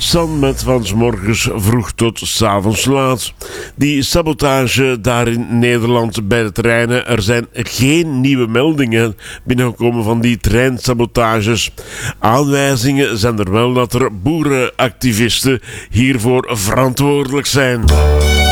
San met van 's morgens vroeg tot 's avonds laat. Die sabotage daar in Nederland bij de treinen. Er zijn geen nieuwe meldingen binnengekomen van die treinsabotages. Aanwijzingen zijn er wel dat er boerenactivisten hiervoor verantwoordelijk zijn.